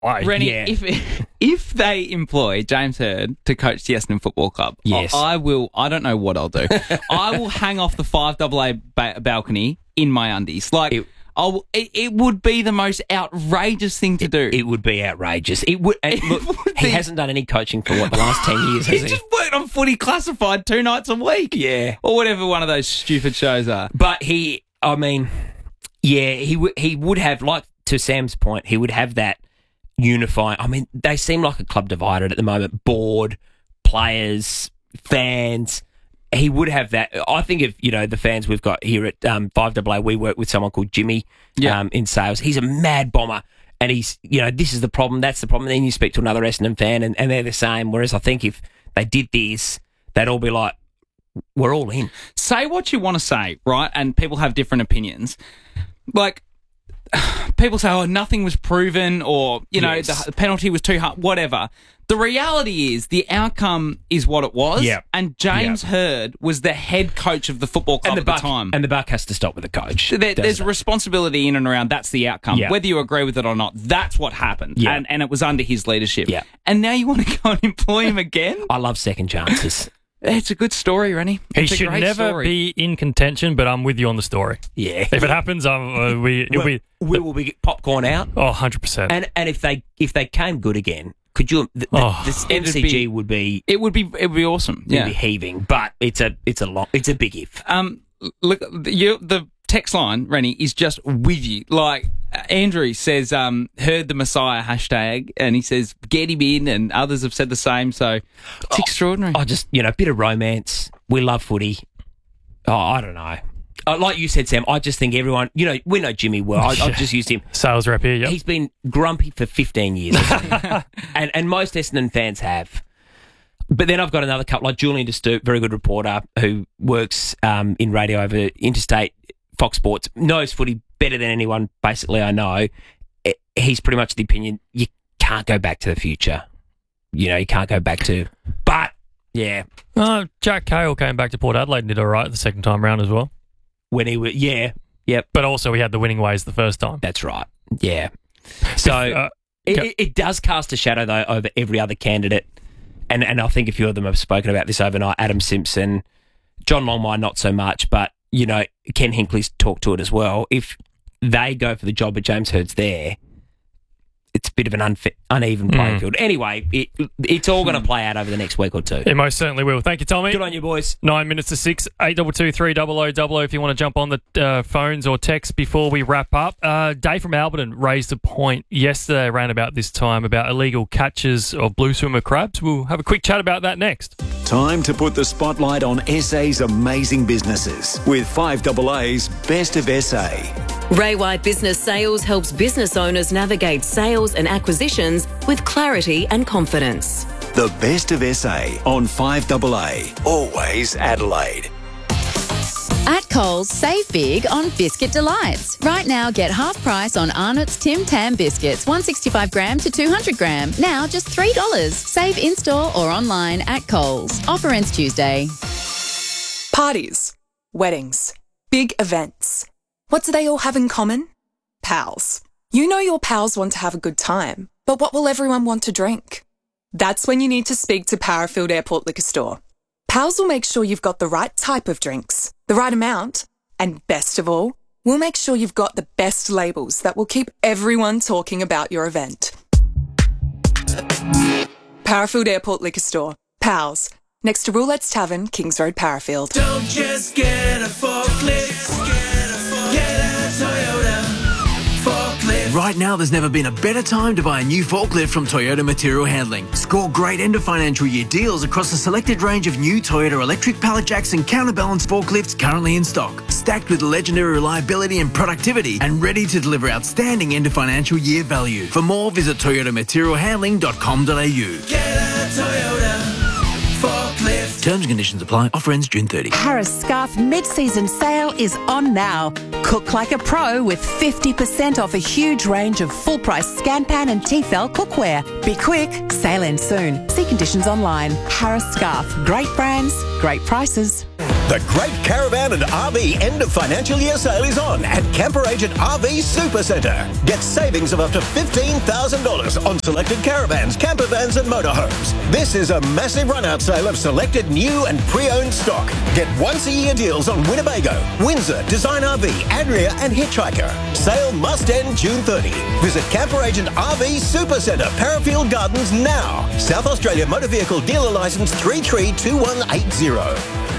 Rennie, Yeah. if they employ James Hird to coach the Essendon Football Club, Yes. I don't know what I'll do. I will hang off the 5AA balcony in my undies. Like, it would be the most outrageous thing to do. It would be outrageous. It would. He hasn't done any coaching for, the last 10 years, has He he? just worked on Footy Classified 2 nights a week. Yeah. Or whatever one of those stupid shows are. But he would have, like, to Sam's point, he would have that unifying. I mean, they seem like a club divided at the moment. Board, players, fans. He would have that. I think of, the fans we've got here at 5AA, we work with someone called Jimmy in sales. He's a mad bomber. And he's, this is the problem, that's the problem. Then you speak to another Essendon fan and they're the same. Whereas I think if they did this, they'd all be like, we're all in. Say what you want to say, right? And people have different opinions. Like, people say, oh, nothing was proven, or, Yes. the penalty was too hard, whatever. The reality is the outcome is what it was. Yep. And James Hird was the head coach of the football club at the time. And the buck has to stop with the coach. There's a responsibility in and around. That's the outcome. Yeah. Whether you agree with it or not, that's what happened. Yeah. And it was under his leadership. Yeah. And now you want to go and employ him again? I love second chances. It's a good story, Rennie. He It's a should great never story. be in contention, but I'm with you on the story. Yeah. If it happens, we will be popcorn out. Oh, 100%. And if they came good again, could you? This MCG would be. It would be awesome. It'd be heaving, but it's a big if. Look, the text line, Rennie, is just with you. Like, Andrew says, heard the Messiah hashtag, and he says, get him in, and others have said the same, so it's extraordinary. I just, a bit of romance. We love footy. Oh, I don't know. Like you said, Sam, I just think everyone, we know Jimmy well. I've just used him. Sales rep here, yeah. He's been grumpy for 15 years. and most Essendon fans have. But then I've got another couple, like Julian De Stoop, very good reporter, who works in radio over Interstate, Fox Sports, knows footy better than anyone, basically, I know. He's pretty much the opinion, you can't go back to the future. You can't go back to... But, yeah. Jack Cale came back to Port Adelaide and did all right the second time round as well. When he was... Yeah. Yep. But also he had the winning ways the first time. That's right. Yeah. So, it does cast a shadow, though, over every other candidate. And I think a few of them have spoken about this overnight. Adam Simpson, John Longmire, not so much, but, Ken Hinckley's talked to it as well. If they go for the job, but James Hird's there, it's a bit of an uneven playing field. Anyway, it's all going to play out over the next week or two. It most certainly will. Thank you, Tommy. Good on you, boys. 9 minutes to 6, 822 300 if you want to jump on the phones or text before we wrap up. Dave from Alberton raised a point yesterday around about this time about illegal catches of blue swimmer crabs. We'll have a quick chat about that next. Time to put the spotlight on SA's amazing businesses with 5AA's Best of SA. Ray White Business Sales helps business owners navigate sales and acquisitions with clarity and confidence. The Best of SA on 5AA. Always Adelaide. At Coles, save big on Biscuit Delights. Right now, get half price on Arnott's Tim Tam biscuits, 165 gram to 200 gram. Now just $3. Save in-store or online at Coles. Offer ends Tuesday. Parties, weddings, big events. What do they all have in common? Pals. You know your pals want to have a good time, but what will everyone want to drink? That's when you need to speak to Parafield Airport Liquor Store. Pals will make sure you've got the right type of drinks, the right amount, and best of all, we'll make sure you've got the best labels that will keep everyone talking about your event. Parafield Airport Liquor Store. Pals. Next to Roulette's Tavern, Kings Road, Parafield. Don't just get a forklift, get a Toyota forklift. Right now, there's never been a better time to buy a new forklift from Toyota Material Handling. Score great end of financial year deals across a selected range of new Toyota electric pallet jacks and counterbalance forklifts currently in stock, stacked with legendary reliability and productivity, and ready to deliver outstanding end of financial year value. For more, visit toyotamaterialhandling.com.au. Get a Toyota forklift. Terms and conditions apply. Offer ends June 30. Harris Scarf mid-season sale is on now. Cook like a pro with 50% off a huge range of full-price Scanpan and Tefal cookware. Be quick, sale ends soon. See conditions online. Harris Scarf. Great brands, great prices. The Great Caravan and RV end of financial year sale is on at Camper Agent RV Supercentre. Get savings of up to $15,000 on selected caravans, camper vans and motorhomes. This is a massive run-out sale of selected new and pre-owned stock. Get once-a-year deals on Winnebago, Windsor, Design RV, Adria and Hitchhiker. Sale must end June 30. Visit Camper Agent RV Supercentre, Parafield Gardens now. South Australia Motor Vehicle Dealer Licence 332180.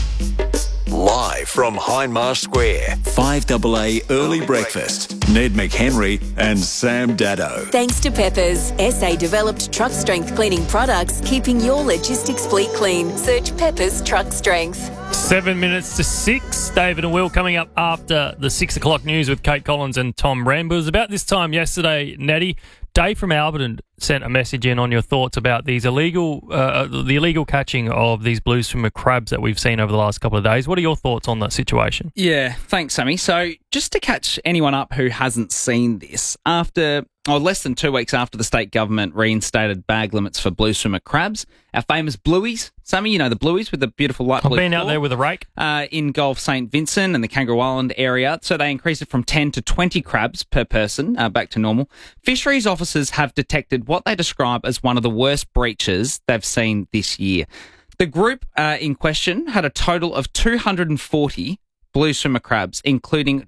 Live from Hindmarsh Square, 5AA Early Breakfast. Ned McHenry and Sam Daddo. Thanks to Peppers, SA-developed truck strength cleaning products, keeping your logistics fleet clean. Search Peppers Truck Strength. 7 minutes to 6. David and Will coming up after the 6 o'clock news with Kate Collins and Tom Rambo. It was about this time yesterday, Natty. Dave from Alberton sent a message in on your thoughts about these the illegal catching of these blue swimmer crabs that we've seen over the last couple of days. What are your thoughts on that situation? Yeah, thanks, Sammy. So just to catch anyone up who hasn't seen this, less than 2 weeks after the state government reinstated bag limits for blue swimmer crabs, our famous blueies, Sammy, you know the blueies with the beautiful light blue. I've been out there with a rake. In Gulf St. Vincent and the Kangaroo Island area. So they increased it from 10 to 20 crabs per person, back to normal. Fisheries officers have detected what they describe as one of the worst breaches they've seen this year. The group in question had a total of 240 blue swimmer crabs, including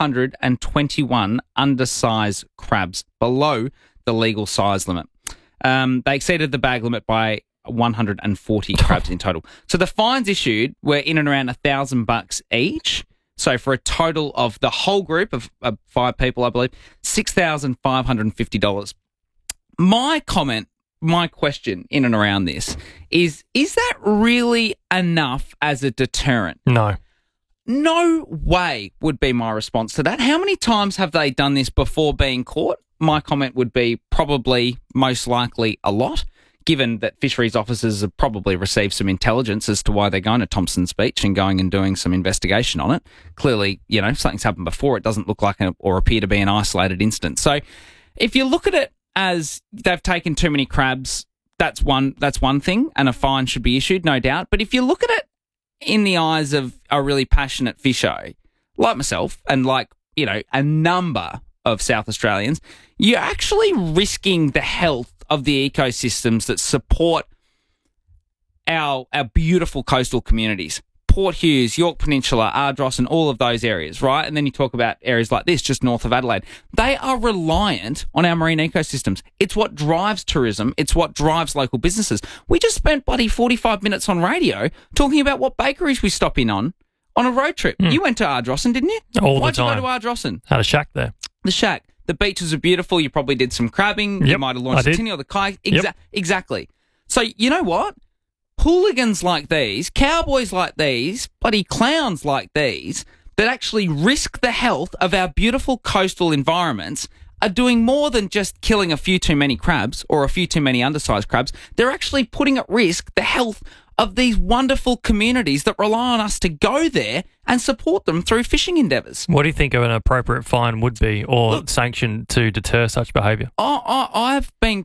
221 undersized crabs below the legal size limit. They exceeded the bag limit by 140 crabs in total. So the fines issued were in and around $1,000 each. So for a total of the whole group of 5 people, I believe, $6,550. My question in and around this is that really enough as a deterrent? No. No way would be my response to that. How many times have they done this before being caught? My comment would be probably, most likely, a lot, given that fisheries officers have probably received some intelligence as to why they're going to Thompson's Beach and going and doing some investigation on it. Clearly, something's happened before. It doesn't look like or appear to be an isolated incident. So if you look at it as they've taken too many crabs, that's one thing, and a fine should be issued, no doubt. But if you look at it in the eyes of a really passionate fisher, like myself and like, a number of South Australians, you're actually risking the health of the ecosystems that support our beautiful coastal communities. Port Hughes, York Peninsula, Ardross and all of those areas, right? And then you talk about areas like this, just north of Adelaide. They are reliant on our marine ecosystems. It's what drives tourism. It's what drives local businesses. We just spent, 45 minutes on radio talking about what bakeries we stop in on a road trip. You went to Ardrossan, didn't you? All Why'd the time. you go to Ardrossan? Had a shack there. The shack. The beaches are beautiful. You probably did some crabbing. Yep, You might have launched the tinny or the kayak. Exactly. So you know what? Hooligans like these, cowboys like these, bloody clowns like these, that actually risk the health of our beautiful coastal environments are doing more than just killing a few too many crabs or a few too many undersized crabs. They're actually putting at risk the health of these wonderful communities that rely on us to go there and support them through fishing endeavours. What do you think of an appropriate fine would be, or sanction to deter such behaviour? I've been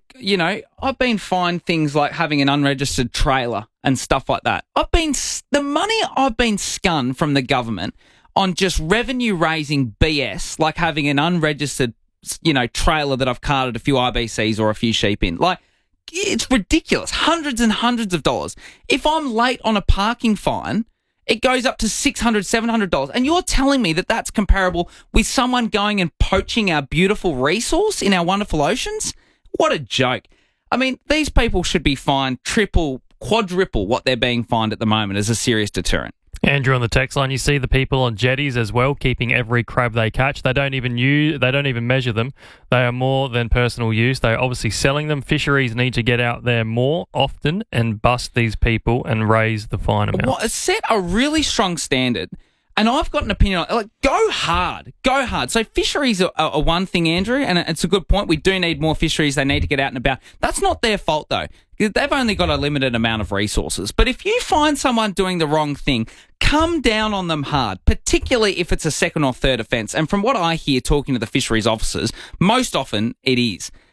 fined things like having an unregistered trailer and stuff like that. The money I've been scun from the government on just revenue raising BS, like having an unregistered, trailer that I've carted a few IBCs or a few sheep in. Like, it's ridiculous. Hundreds and hundreds of dollars. If I'm late on a parking fine, it goes up to $600, $700. And you're telling me that that's comparable with someone going and poaching our beautiful resource in our wonderful oceans? What a joke. I mean, these people should be fined triple, quadruple what they're being fined at the moment as a serious deterrent. Andrew on the text line, you see the people on jetties as well, keeping every crab they catch. They don't even measure them. They are more than personal use. They're obviously selling them. Fisheries need to get out there more often and bust these people and raise the fine amount. Well, set a really strong standard. And I've got an opinion on it. Like, go hard. So fisheries are one thing, Andrew, and it's a good point. We do need more fisheries. They need to get out and about. That's not their fault, though. They've only got a limited amount of resources. But if you find someone doing the wrong thing, come down on them hard, particularly if it's a second or third offence. And from what I hear talking to the fisheries officers, most often it is.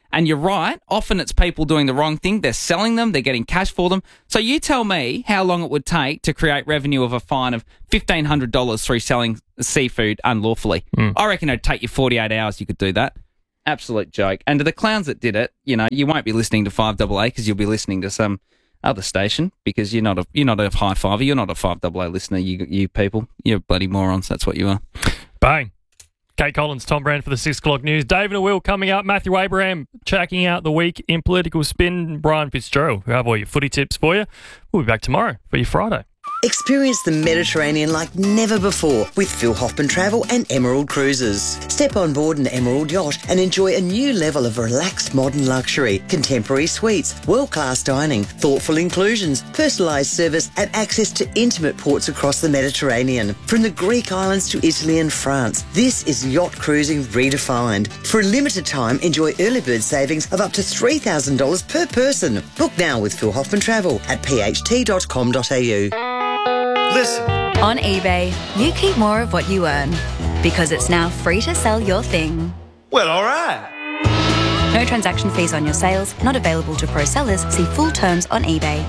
And you're right, often it's people doing the wrong thing. They're selling them, they're getting cash for them. So you tell me how long it would take to create revenue of a fine of $1,500 through selling seafood unlawfully. I reckon it'd take you 48 hours you could do that. Absolute joke. And to the clowns that did it, you won't be listening to 5AA because you'll be listening to some other station because you're not a high fiver. You're not a 5AA listener, you people. You're bloody morons. That's what you are. Bang. Kate Collins, Tom Brand for the 6 o'clock news. David and Will coming up. Matthew Abraham checking out the week in political spin. Brian Fitzgerald, who have all your footy tips for you. We'll be back tomorrow for your Friday. Experience the Mediterranean like never before with Phil Hoffman Travel and Emerald Cruises. Step on board an Emerald yacht and enjoy a new level of relaxed modern luxury, contemporary suites, world-class dining, thoughtful inclusions, personalised service and access to intimate ports across the Mediterranean. From the Greek islands to Italy and France, this is yacht cruising redefined. For a limited time, enjoy early bird savings of up to $3,000 per person. Book now with Phil Hoffman Travel at pht.com.au. Listen. On eBay, you keep more of what you earn because it's now free to sell your thing. Well, all right. No transaction fees on your sales, not available to pro sellers. See full terms on eBay.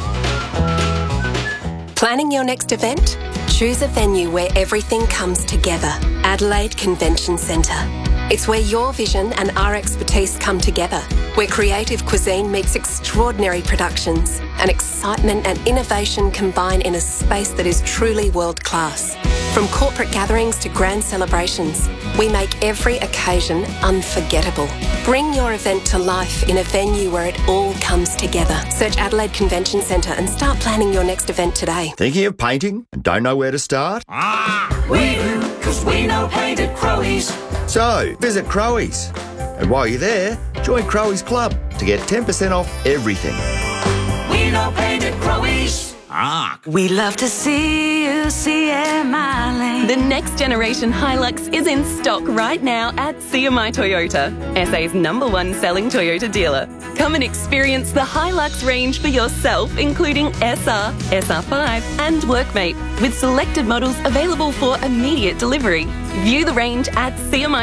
Planning your next event? Choose a venue where everything comes together. Adelaide Convention Centre. It's where your vision and our expertise come together, where creative cuisine meets extraordinary productions and excitement and innovation combine in a space that is truly world-class. From corporate gatherings to grand celebrations, we make every occasion unforgettable. Bring your event to life in a venue where it all comes together. Search Adelaide Convention Centre and start planning your next event today. Thinking of painting and don't know where to start? We do, because we know paint at Crowies. So, visit Crowies. And while you're there, join Crowies Club to get 10% off everything. We know paint at Crowies. We love to see you CMI Lane. The next generation Hilux is in stock right now at CMI Toyota, SA's #1 selling Toyota dealer. Come and experience the Hilux range for yourself, including SR, SR5 and Workmate, with selected models available for immediate delivery. View the range at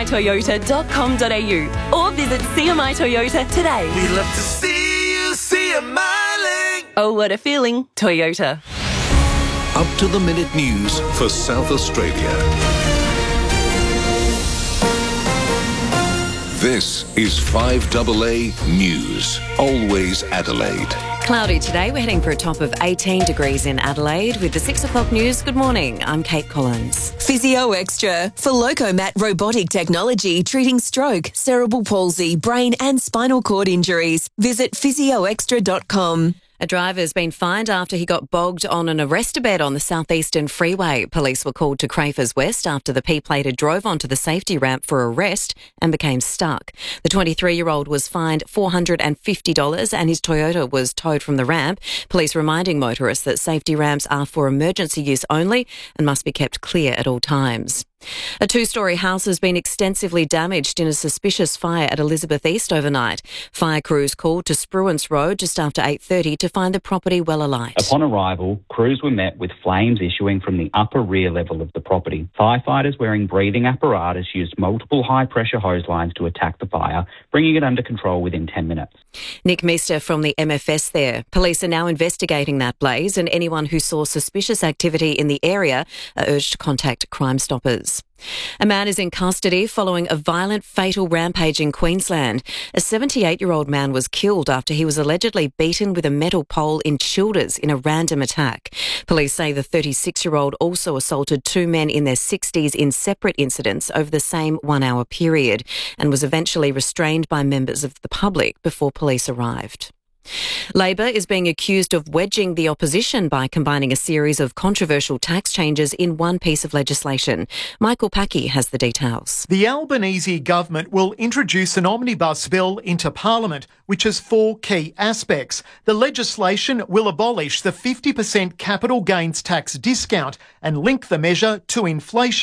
cmitoyota.com.au or visit CMI Toyota today. We love to see you CMI Lane. Oh, what a feeling. Toyota. Up to the minute news for South Australia. This is 5AA News. Always Adelaide. Cloudy today. We're heading for a top of 18 degrees in Adelaide. With the 6 o'clock news, good morning. I'm Kate Collins. Physio Extra for Locomat robotic technology treating stroke, cerebral palsy, brain and spinal cord injuries. Visit physioextra.com. A driver's been fined after he got bogged on an arrestor bed on the southeastern freeway. Police were called to Crafers West after the P-plater drove onto the safety ramp for arrest and became stuck. The 23-year-old was fined $450 and his Toyota was towed from the ramp. Police reminding motorists that safety ramps are for emergency use only and must be kept clear at all times. A 2-storey house has been extensively damaged in a suspicious fire at Elizabeth East overnight. Fire crews called to Spruance Road just after 8:30 to find the property well alight. Upon arrival, crews were met with flames issuing from the upper rear level of the property. Firefighters wearing breathing apparatus used multiple high-pressure hose lines to attack the fire, bringing it under control within 10 minutes. Nick Mister from the MFS there. Police are now investigating that blaze and anyone who saw suspicious activity in the area are urged to contact Crime Stoppers. A man is in custody following a violent, fatal rampage in Queensland. A 78-year-old man was killed after he was allegedly beaten with a metal pole in Childers in a random attack. Police say the 36-year-old also assaulted 2 men in their 60s in separate incidents over the same 1-hour period and was eventually restrained by members of the public before police arrived. Labor is being accused of wedging the opposition by combining a series of controversial tax changes in one piece of legislation. Michael Packey has the details. The Albanese government will introduce an omnibus bill into Parliament, which has 4 key aspects. The legislation will abolish the 50% capital gains tax discount and link the measure to inflation.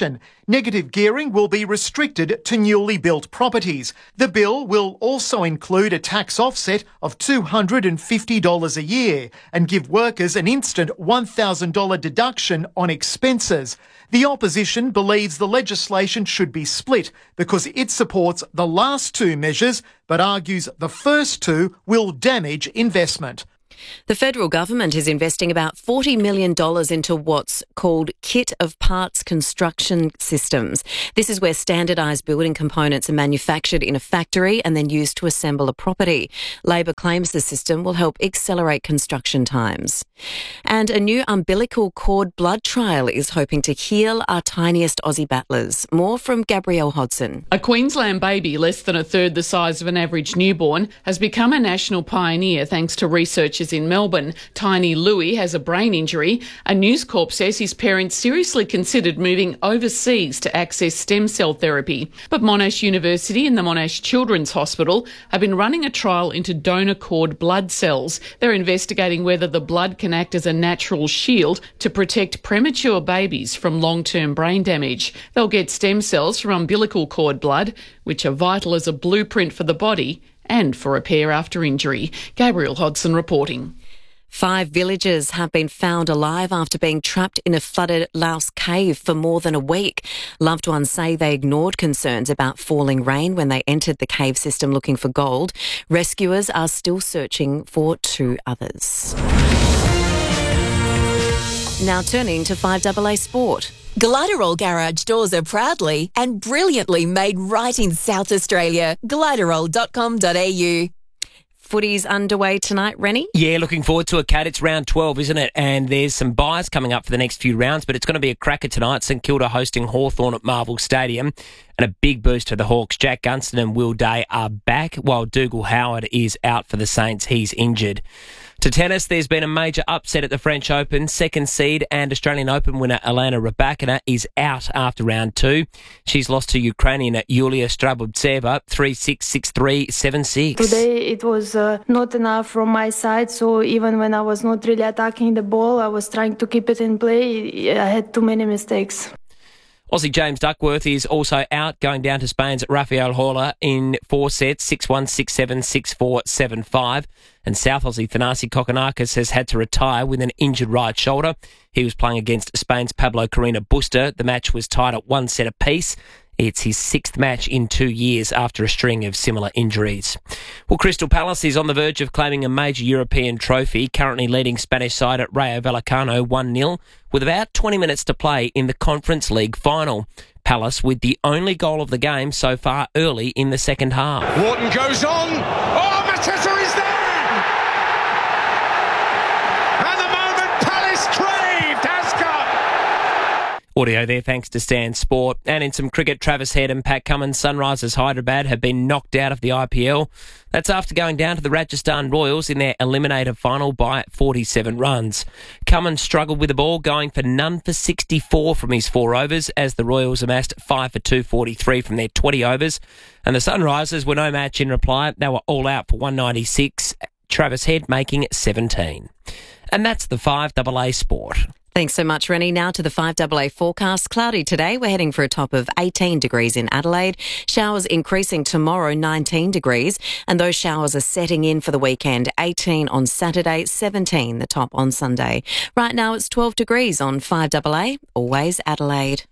Negative gearing will be restricted to newly built properties. The bill will also include a tax offset of $250 a year and give workers an instant $1,000 deduction on expenses. The opposition believes the legislation should be split because it supports the last two measures but argues the first two will damage investment. The federal government is investing about $40 million into what's called kit of parts construction systems. This is where standardised building components are manufactured in a factory and then used to assemble a property. Labor claims the system will help accelerate construction times. And a new umbilical cord blood trial is hoping to heal our tiniest Aussie battlers. More from Gabrielle Hodson. A Queensland baby, less than a third the size of an average newborn, has become a national pioneer thanks to researchers in Melbourne. Tiny Louis has a brain injury. A News Corp says his parents seriously considered moving overseas to access stem cell therapy. But Monash University and the Monash Children's Hospital have been running a trial into donor cord blood cells. They're investigating whether the blood can act as a natural shield to protect premature babies from long-term brain damage. They'll get stem cells from umbilical cord blood, which are vital as a blueprint for the body and for repair after injury. Gabrielle Hodson reporting. 5 villagers have been found alive after being trapped in a flooded Laos cave for more than a week. Loved ones say they ignored concerns about falling rain when they entered the cave system looking for gold. Rescuers are still searching for 2 others. Now turning to 5AA Sport. Gliderol Garage doors are proudly and brilliantly made right in South Australia. Gliderol.com.au. Footy's underway tonight, Rennie? Yeah, looking forward to it, Kat. It's round 12, isn't it? And there's some buys coming up for the next few rounds, but it's going to be a cracker tonight. St Kilda hosting Hawthorn at Marvel Stadium. And a big boost for the Hawks. Jack Gunston and Will Day are back, while Dougal Howard is out for the Saints. He's injured. To tennis, there's been a major upset at the French Open. Second seed and Australian Open winner Elena Rybakina is out after round 2. She's lost to Ukrainian Yulia Strabovtseva 3-6, 6-3, 7-6. Today it was not enough from my side, so even when I was not really attacking the ball, I was trying to keep it in play. I had too many mistakes. Aussie James Duckworth is also out, going down to Spain's Rafael Horla in 4 sets, 6-1, 6-7, 6-4, 7-5. And South Aussie Thanasi Kokkinakis has had to retire with an injured right shoulder. He was playing against Spain's Pablo Carreno Busta. The match was tied at 1 set apiece. It's his 6th match in 2 years after a string of similar injuries. Well, Crystal Palace is on the verge of claiming a major European trophy, currently leading Spanish side at Rayo Vallecano 1-0, with about 20 minutes to play in the Conference League final. Palace with the only goal of the game so far early in the second half. Wharton goes on. Oh, Mateta is there! And the moment Palace craved has come. Audio there thanks to Stan Sport. And in some cricket, Travis Head and Pat Cummins, Sunrisers Hyderabad, have been knocked out of the IPL. That's after going down to the Rajasthan Royals in their eliminator final by 47 runs. Cummins struggled with the ball, going for none for 64 from his 4 overs, as the Royals amassed 5 for 243 from their 20 overs. And the Sunrisers were no match in reply. They were all out for 196, Travis Head making 17. And that's the 5AA Sport. Thanks so much, Rennie. Now to the 5AA forecast. Cloudy today. We're heading for a top of 18 degrees in Adelaide. Showers increasing tomorrow, 19 degrees. And those showers are setting in for the weekend. 18 on Saturday, 17 the top on Sunday. Right now it's 12 degrees on 5AA. Always Adelaide.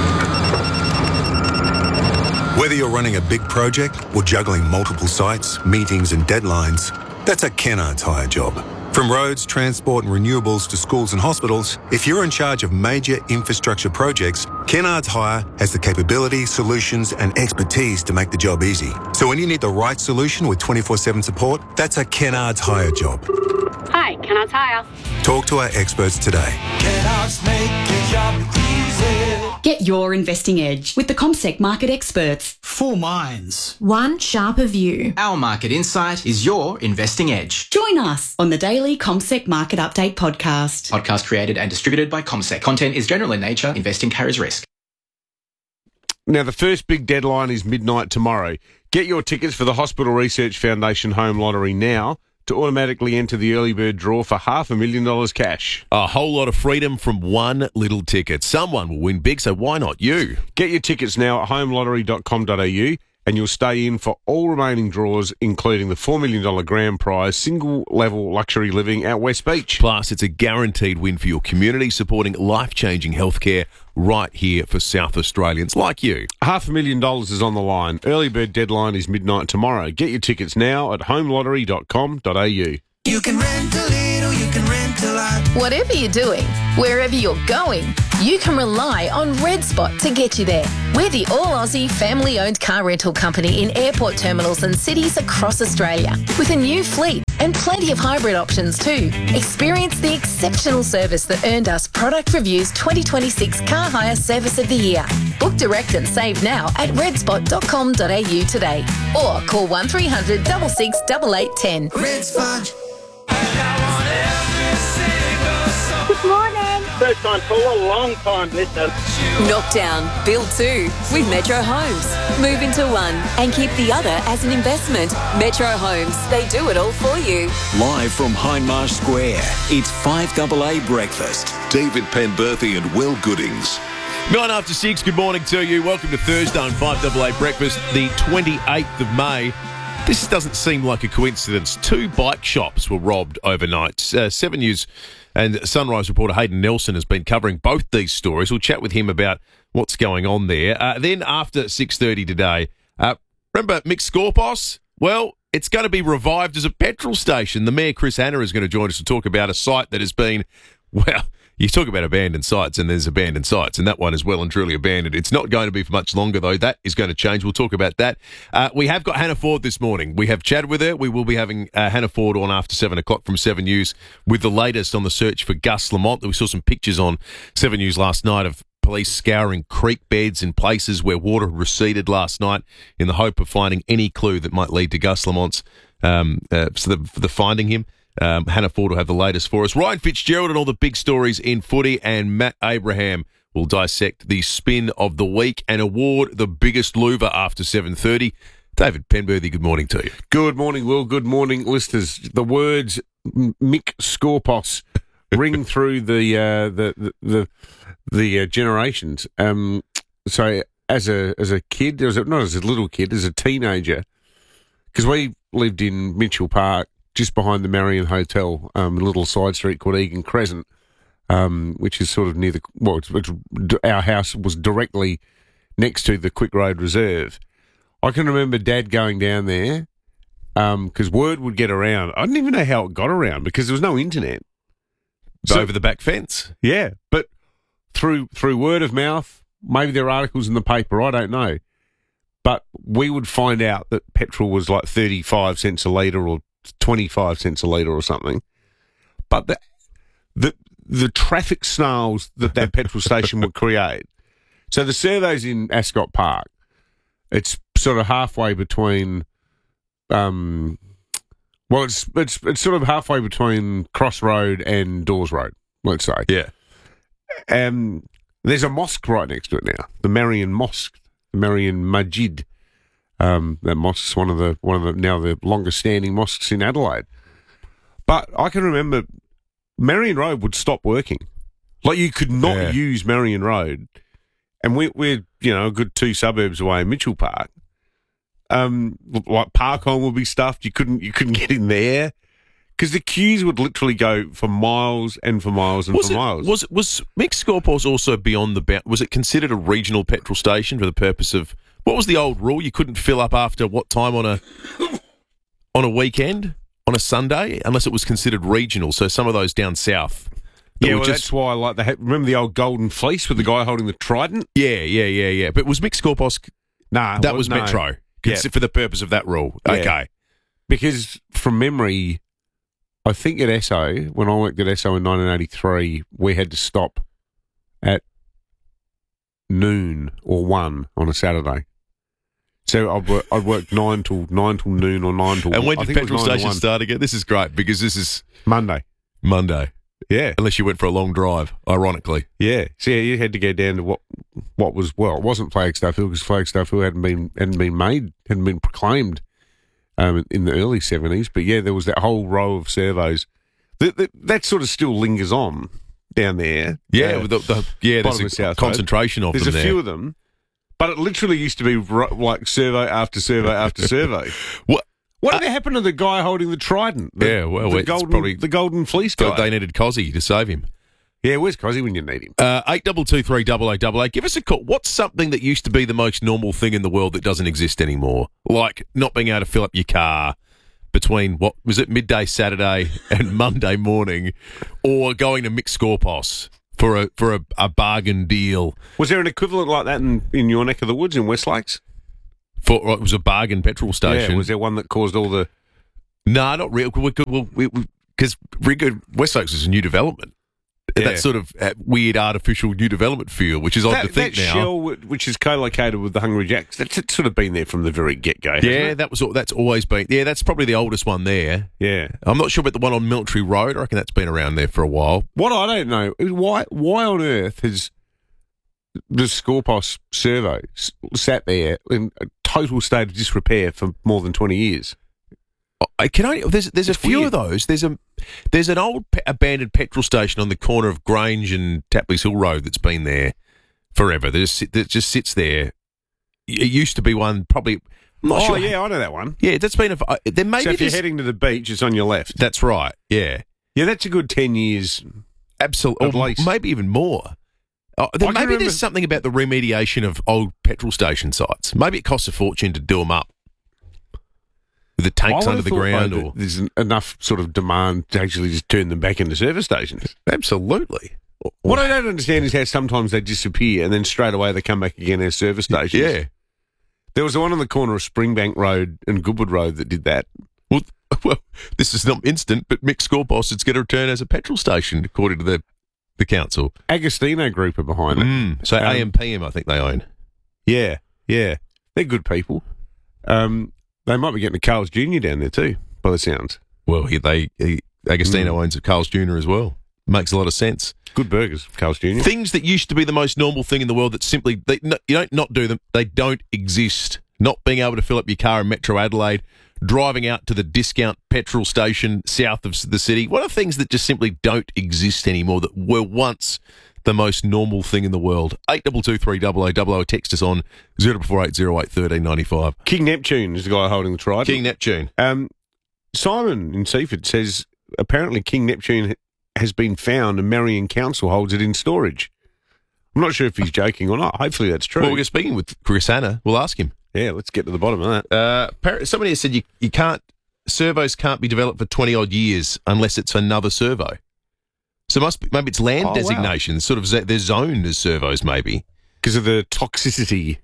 Whether you're running a big project or juggling multiple sites, meetings and deadlines, that's a Kennards Hire job. From roads, transport and renewables to schools and hospitals, if you're in charge of major infrastructure projects, Kennards Hire has the capability, solutions and expertise to make the job easy. So when you need the right solution with 24/7 support, that's a Kennards Hire job. Hi, Kennards Hire. Talk to our experts today. Kennards make your job easy. Get your investing edge with the CommSec market experts. 4 minds. One sharper view. Our market insight is your investing edge. Join us on the daily CommSec Market Update podcast. Podcast created and distributed by CommSec. Content is general in nature. Investing carries risk. Now, the first big deadline is midnight tomorrow. Get your tickets for the Hospital Research Foundation Home Lottery now. to automatically enter the early bird draw for $500,000 cash. A whole lot of freedom from one little ticket. Someone will win big, so why not you? Get your tickets now at homelottery.com.au and you'll stay in for all remaining draws, including the $4 million grand prize single-level luxury living at West Beach. Plus, it's a guaranteed win for your community, supporting life-changing healthcare right here for South Australians like you. $500,000 is on the line. Early bird deadline is midnight tomorrow. Get your tickets now at homelottery.com.au. You can rent a little, you can rent a lot. Whatever you're doing, wherever you're going, you can rely on Red Spot to get you there. We're the all-Aussie family-owned car rental company in airport terminals and cities across Australia, with a new fleet and plenty of hybrid options too. Experience the exceptional service that earned us Product Review's 2026 Car Hire Service of the Year. Book direct and save now at redspot.com.au today, or call 1300 66 8810. Red Spot. Good morning. First time caller, long time listener. Knockdown, build two with Metro Homes. Move into one and keep the other as an investment. Metro Homes, they do it all for you. Live from Hindmarsh Square, it's 5AA Breakfast. David Penberthy and Will Goodings. 9 after 6, good morning to you. Welcome to Thursday on 5AA Breakfast, the 28th of May. This doesn't seem like a coincidence. 2 bike shops were robbed overnight. 7 News and Sunrise reporter Hayden Nelson has been covering both these stories. We'll chat with him about what's going on there. Then after 6:30 today, remember Mick Skorpos? Well, it's going to be revived as a petrol station. The Mayor, Chris Hanna, is going to join us to talk about a site that has been, well, you talk about abandoned sites, and there's abandoned sites, and that one is well and truly abandoned. It's not going to be for much longer, though. That is going to change. We'll talk about that. We have got Hannah Ford this morning. We have chatted with her. We will be having Hannah Ford on after 7 o'clock from 7 News with the latest on the search for Gus Lamont. We saw some pictures on 7 News last night of police scouring creek beds in places where water receded last night in the hope of finding any clue that might lead to Gus Lamont's the finding him. Hannah Ford will have the latest for us. Ryan Fitzgerald and all the big stories in footy, and Matt Abraham will dissect the spin of the week and award the biggest louver after 7:30. David Penberthy, good morning to you. Good morning, Will. Good morning, listeners. The words Mick Skorpos ring through the generations. So as a kid, not as a little kid, as a teenager, because we lived in Mitchell Park, just behind the Marion Hotel, a little side street called Egan Crescent, which is sort of near our house was directly next to the Quick Road Reserve. I can remember Dad going down there because word would get around. I didn't even know how it got around because there was no internet. So, over the back fence? Yeah, but through word of mouth, maybe there are articles in the paper, I don't know. But we would find out that petrol was like 35 cents a litre or 25 cents a litre or something. But the traffic snarls that petrol station would create. So the survey's in Ascot Park. It's sort of halfway between it's sort of halfway between Cross Road and Dawes Road, let's say. Yeah. There's a mosque right next to it now, the Marion Mosque, the Marion Masjid. That mosque's one of the now the longest standing mosques in Adelaide. But I can remember Marion Road would stop working. Like you could not use Marion Road. And we're a good 2 suburbs away in Mitchell Park. Like Parkhong would be stuffed. You couldn't get in there because the queues would literally go for miles and for miles and for miles. Was Mick Skorpos also beyond the was it considered a regional petrol station for the purpose of what was the old rule? You couldn't fill up after what time on a weekend, on a Sunday, unless it was considered regional. So some of those down south. Yeah, well, that's why I like remember the old Golden Fleece with the guy holding the trident? Yeah. But was Mick Skorpos? Nah, that was Metro. Yeah. For the purpose of that rule. Yeah. Okay. Because from memory, I think at Esso, when I worked at Esso in 1983, we had to stop at noon or 1 on a Saturday. So I'd work 9 till noon or 9 till. And when did petrol stations start again? This is great because this is Monday. Yeah, unless you went for a long drive, ironically. Yeah, so you had to go down to what was it wasn't Flagstaff Hill because Flagstaff Hill hadn't been proclaimed in the early 70s. But yeah, there was that whole row of servos. That sort of still lingers on down there. Yeah, there's a concentration of them there. There's a few of them. But it literally used to be like servo after servo after servo. What did happen to the guy holding the trident? The golden fleece guy. They needed Cozzy to save him. Yeah, where's Cozzy when you need him? 8223888. Give us a call. What's something that used to be the most normal thing in the world that doesn't exist anymore? Like not being able to fill up your car between, what was it, midday Saturday and Monday morning, or going to Mick Scorpos for a bargain deal. Was there an equivalent like that in your neck of the woods in West Lakes? It was a bargain petrol station. Yeah, was there one that caused all the... No, not real. Because West Lakes is a new development. Yeah. That sort of weird artificial new development feel, which is odd to think now. That shell, which is co-located with the Hungry Jacks, that's sort of been there from the very get-go. Yeah, that's always been. Yeah, that's probably the oldest one there. Yeah, I'm not sure about the one on Military Road. I reckon that's been around there for a while. What I don't know is why on earth has the Scorpos servo sat there in a total state of disrepair for more than 20 years? There's a few of those. There's an old abandoned petrol station on the corner of Grange and Tapley's Hill Road that's been there forever. That just sits there. It used to be one, probably. I'm not sure. Yeah, I know that one. Yeah, that's been. There maybe so if you're heading to the beach, it's on your left. That's right. Yeah, yeah, that's a good 10 years. Absolutely, at least. Maybe even more. Maybe there's something about the remediation of old petrol station sites. Maybe it costs a fortune to do them up. With the tanks under the ground, or there's enough sort of demand to actually just turn them back into service stations. Absolutely. What I don't understand is how sometimes they disappear and then straight away they come back again as service stations. Yeah. There was the one on the corner of Springbank Road and Goodwood Road that did that. Well, this is not instant, but Mick Scorpos, it's going to return as a petrol station, according to the council. Agostino Group are behind it. So AMPM, I think they own. Yeah. They're good people. They might be getting a Carl's Jr. down there too, by the sounds. Well, Agostino owns a Carl's Jr. as well. Makes a lot of sense. Good burgers, Carl's Jr. Things that used to be the most normal thing in the world that simply, you don't not do them, they don't exist. Not being able to fill up your car in Metro Adelaide, driving out to the discount petrol station south of the city. What are things that just simply don't exist anymore that were once the most normal thing in the world? 8223888. Text us on 0448081395. King Neptune is the guy holding the trident. King Neptune. Simon in Seaford says apparently King Neptune has been found and Marion Council holds it in storage. I'm not sure if he's joking or not. Hopefully that's true. Well, we're speaking with Chris Hanna. We'll ask him. Yeah, let's get to the bottom of that. Somebody has said you can't, servos can't be developed for 20 odd years unless it's another servo. So maybe it's land designation, sort of they're zoned as servos, maybe because of the toxicity.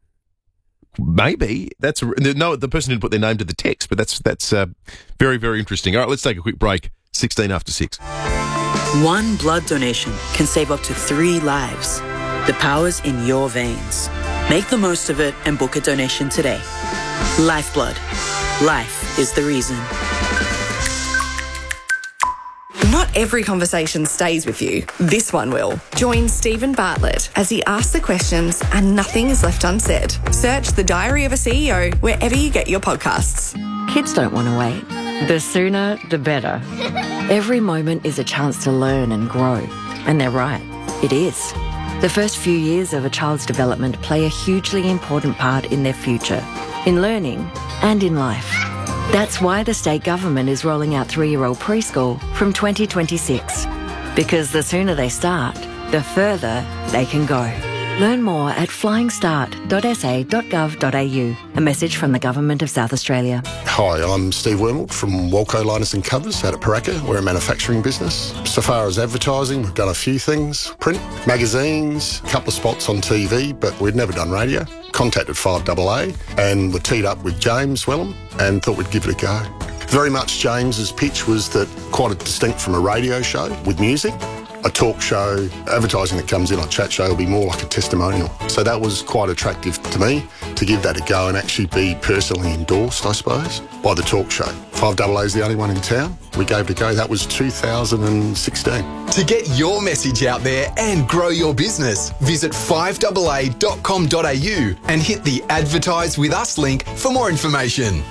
Maybe the person didn't put their name to the text, but that's very, very interesting. All right, let's take a quick break. 16 after 6. One blood donation can save up to 3 lives. The power's in your veins. Make the most of it and book a donation today. Lifeblood. Life is the reason. Not every conversation stays with you. This one will. Join Stephen Bartlett as he asks the questions and nothing is left unsaid. Search The Diary of a CEO wherever you get your podcasts. Kids don't want to wait. The sooner, the better. Every moment is a chance to learn and grow. And they're right. It is. The first few years of a child's development play a hugely important part in their future, in learning and in life. That's why the state government is rolling out 3-year-old preschool from 2026. Because the sooner they start, the further they can go. Learn more at flyingstart.sa.gov.au. A message from the Government of South Australia. Hi, I'm Steve Wormald from Walco Liners and Covers out at Paraka. We're a manufacturing business. So far as advertising, we've done a few things. Print, magazines, a couple of spots on TV, but we'd never done radio. Contacted 5AA and were teed up with James Wellham and thought we'd give it a go. Very much James's pitch was that quite distinct from a radio show with music. A talk show, advertising that comes in on chat show will be more like a testimonial. So that was quite attractive to me to give that a go and actually be personally endorsed, I suppose, by the talk show. 5AA is the only one in town. We gave it a go. That was 2016. To get your message out there and grow your business, visit 5AA.com.au and hit the Advertise With Us link for more information.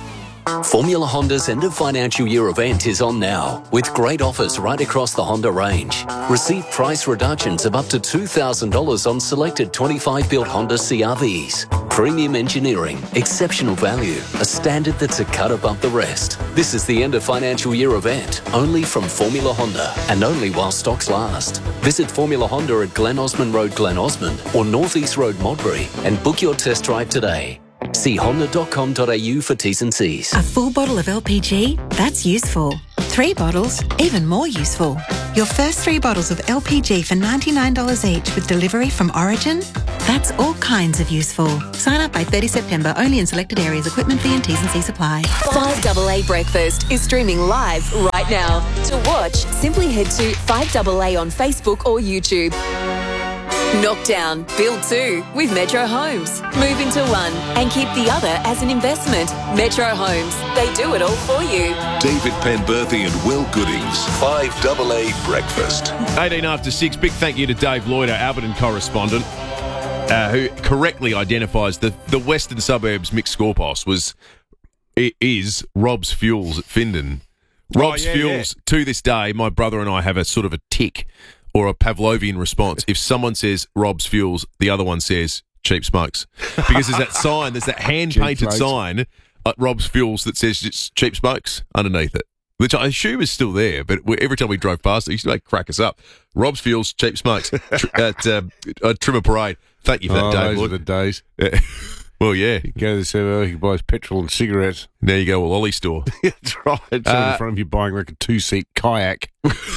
Formula Honda's end of financial year event is on now, with great offers right across the Honda range. Receive price reductions of up to $2,000 on selected 25-built Honda CR-Vs. Premium engineering, exceptional value, a standard that's a cut above the rest. This is the end of financial year event, only from Formula Honda, and only while stocks last. Visit Formula Honda at Glen Osmond Road, Glen Osmond, or North East Road, Modbury, and book your test drive today. See honda.com.au for T's and C's. A full bottle of LPG? That's useful. 3 bottles? Even more useful. Your first 3 bottles of LPG for $99 each with delivery from Origin? That's all kinds of useful. Sign up by 30 September, only in selected areas. Equipment fee and T's and C's apply. 5AA Breakfast is streaming live right now. To watch, simply head to 5AA on Facebook or YouTube. Knockdown, build 2 with Metro Homes. Move into one and keep the other as an investment. Metro Homes, they do it all for you. David Penberthy and Will Goodings, 5AA Breakfast. 18 after 6. Big thank you to Dave Lloyd, our Alberton correspondent, who correctly identifies the western suburbs mixed scorepost is Rob's Fuels at Findon. Rob's Fuels, to this day, my brother and I have a sort of a tick or a Pavlovian response. If someone says Rob's Fuels, the other one says Cheap Smokes. Because there's that sign, there's that hand-painted sign at Rob's Fuels that says it's Cheap Smokes underneath it, which I assume is still there, but every time we drove past it, it used to crack us up. Rob's Fuels, Cheap Smokes at Trimmer Parade. Thank you for that, Dave. Those are the days. Well, yeah. You go to the 7-Eleven, you buy petrol and cigarettes. There you go, a lolly store. That's right. It's in front of you buying like a 2-seat kayak.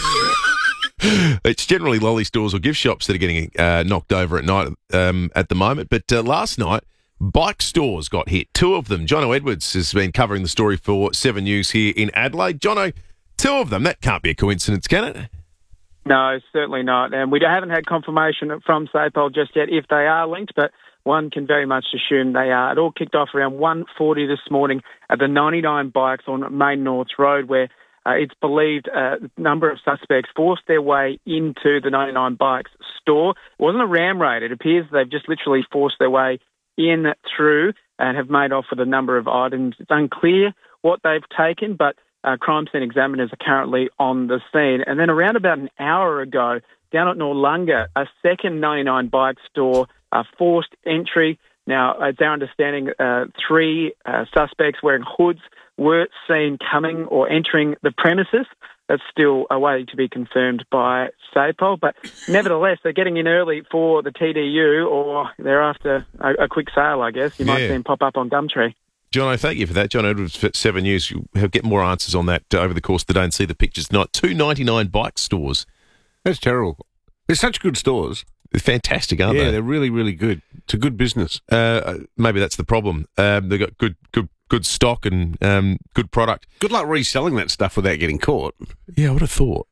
It's generally lolly stores or gift shops that are getting knocked over at night at the moment. But last night, bike stores got hit. 2 of them. Jono Edwards has been covering the story for 7 News here in Adelaide. Jono, 2 of them. That can't be a coincidence, can it? No, certainly not. And we haven't had confirmation from SAPOL just yet if they are linked, but one can very much assume they are. It all kicked off around 1:40 this morning at the 99 Bikes on Main North Road, where it's believed a number of suspects forced their way into the 99 Bikes store. It wasn't a ram raid. It appears they've just literally forced their way in through and have made off with a number of items. It's unclear what they've taken, but crime scene examiners are currently on the scene. And then around about an hour ago, down at Noarlunga, a second 99 Bike store forced entry. Now, it's our understanding 3 suspects wearing hoods were seen coming or entering the premises. That's still awaiting to be confirmed by SAPOL. But nevertheless, they're getting in early for the TDU, or they're after a quick sale, I guess. You might see them pop up on Gumtree. Jono, thank you for that. John Edwards for 7 News. You'll get more answers on that over the course of the day and see the pictures tonight. 2 99 Bike stores. That's terrible. They're such good stores. They're fantastic, aren't they? Yeah, they're really, really good. It's a good business. Maybe that's the problem. They've got good stock and good product. Good luck reselling that stuff without getting caught. Yeah, I would have thought.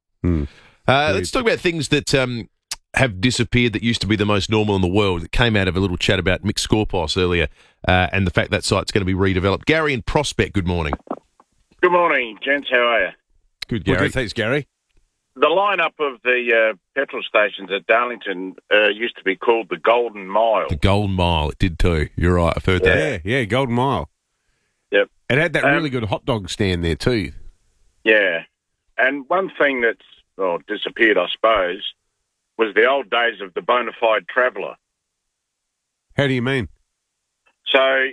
Let's talk about things that have disappeared that used to be the most normal in the world. It came out of a little chat about mixed scorepost earlier and the fact that site's going to be redeveloped. Gary in Prospect, good morning. Good morning, gents. How are you? Good, Gary. Well, good, thanks, Gary. The lineup of the petrol stations at Darlington used to be called the Golden Mile. The Golden Mile, it did too. You're right, I've heard that. Yeah, Golden Mile. Yep. It had that really good hot dog stand there too. Yeah. And one thing that's disappeared, I suppose, was the old days of the bona fide traveller. How do you mean? So,